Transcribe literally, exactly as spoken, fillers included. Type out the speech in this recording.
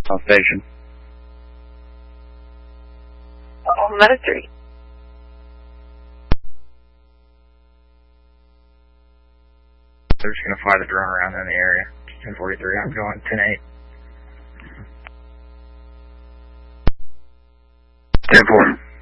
On station. Oh, Meta three. They're just going to fly the drone around in the area. ten forty-three, I'm going ten eight. ten four.